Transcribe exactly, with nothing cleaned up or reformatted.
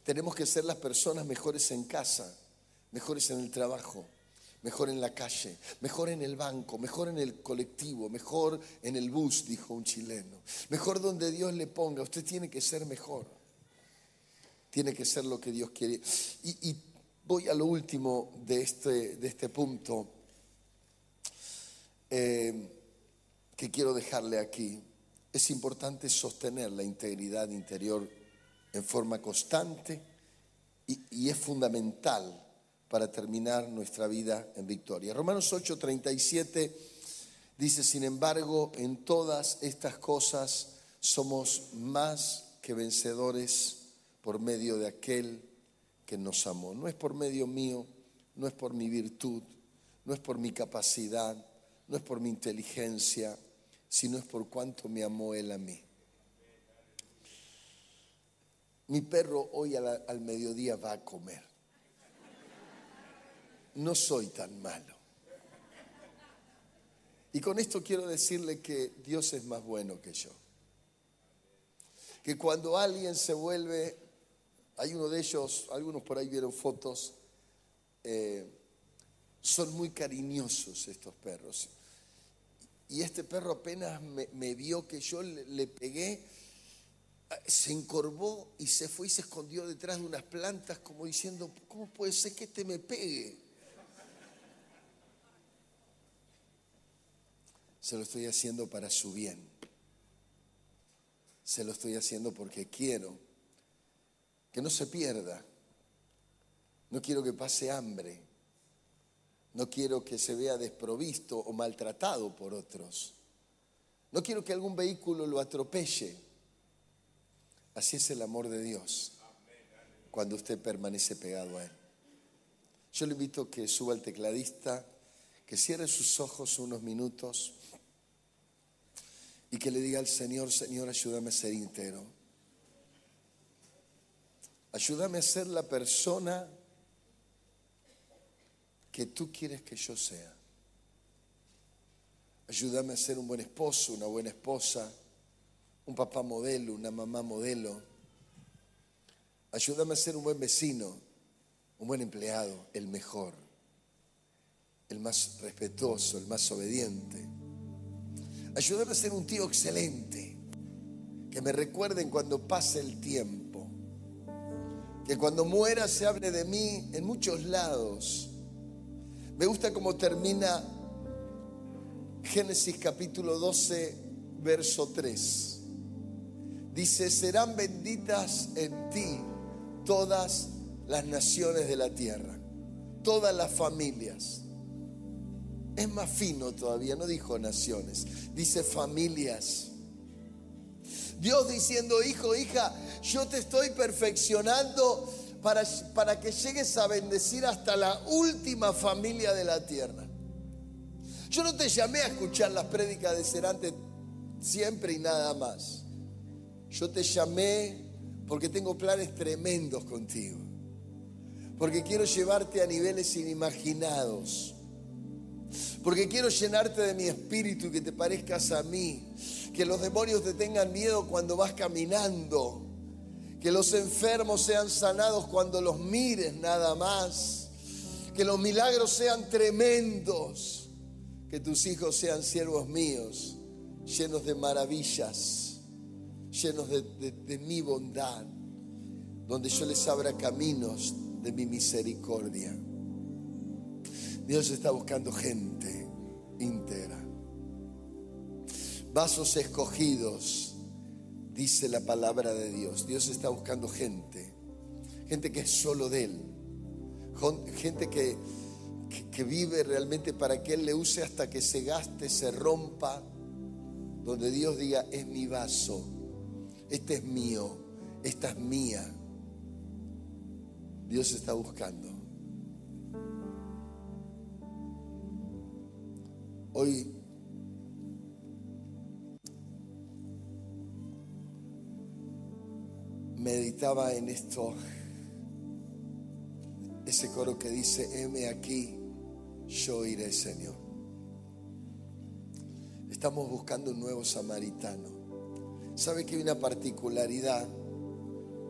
Tenemos que ser las personas mejores en casa, mejores en el trabajo, mejor en la calle, mejor en el banco, mejor en el colectivo, mejor en el bus, dijo un chileno. Mejor donde Dios le ponga. Usted tiene que ser mejor. Tiene que ser lo que Dios quiere. Y, y voy a lo último de este, de este punto eh, que quiero dejarle aquí. Es importante sostener la integridad interior en forma constante y, y es fundamental para terminar nuestra vida en victoria. Romanos ocho, treinta y siete dice: sin embargo, en todas estas cosas somos más que vencedores por medio de aquel que nos amó. No es por medio mío, no es por mi virtud, no es por mi capacidad, no es por mi inteligencia, sino es por cuánto me amó Él a mí. Mi perro hoy al, al mediodía va a comer. No soy tan malo. Y con esto quiero decirle que Dios es más bueno que yo. Que cuando alguien se vuelve, hay uno de ellos, algunos por ahí vieron fotos, eh, son muy cariñosos estos perros. Y este perro apenas me, me vio que yo le, le pegué, se encorvó y se fue y se escondió detrás de unas plantas como diciendo: ¿cómo puede ser que este me pegue? Se lo estoy haciendo para su bien. Se lo estoy haciendo porque quiero que no se pierda. No quiero que pase hambre. No quiero que se vea desprovisto o maltratado por otros. No quiero que algún vehículo lo atropelle. Así es el amor de Dios cuando usted permanece pegado a Él. Yo le invito a que suba el tecladista, que cierre sus ojos unos minutos y que le diga al Señor: Señor, ayúdame a ser íntegro. Ayúdame a ser la persona que tú quieres que yo sea. Ayúdame a ser un buen esposo, una buena esposa, un papá modelo, una mamá modelo. Ayúdame a ser un buen vecino, un buen empleado, el mejor, el más respetuoso, el más obediente. Ayúdame a ser un tío excelente, que me recuerden cuando pase el tiempo, que cuando muera se hable de mí en muchos lados. Me gusta cómo termina Génesis capítulo doce, verso tres. Dice: serán benditas en ti todas las naciones de la tierra, todas las familias. Es más fino todavía, no dijo naciones, dice familias. Dios diciendo: hijo, hija, yo te estoy perfeccionando para, para que llegues a bendecir hasta la última familia de la tierra. Yo no te llamé a escuchar las prédicas de Serante siempre y nada más. Yo te llamé porque tengo planes tremendos contigo, porque quiero llevarte a niveles inimaginados, porque quiero llenarte de mi espíritu y que te parezcas a mí, que los demonios te tengan miedo cuando vas caminando, que los enfermos sean sanados cuando los mires nada más, que los milagros sean tremendos, que tus hijos sean siervos míos, llenos de maravillas, llenos de, de, de mi bondad, donde yo les abra caminos de mi misericordia. Dios está buscando gente íntegra, vasos escogidos, dice la palabra de Dios. Dios está buscando gente, gente que es solo de Él, gente que, que, que vive realmente para que Él le use hasta que se gaste, se rompa, donde Dios diga: es mi vaso, este es mío, esta es mía. Dios está buscando. Hoy meditaba en esto, ese coro que dice: heme aquí, yo iré, Señor. Estamos buscando un nuevo samaritano. ¿Sabe que hay una particularidad